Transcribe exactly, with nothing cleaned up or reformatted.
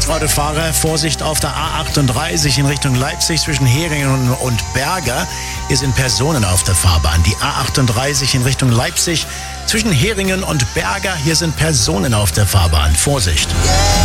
Autofahrer, Vorsicht auf der A achtunddreißig in Richtung Leipzig zwischen Heringen und Berger. Hier sind Personen auf der Fahrbahn. Die A achtunddreißig in Richtung Leipzig zwischen Heringen und Berger. Hier sind Personen auf der Fahrbahn. Vorsicht. Yeah.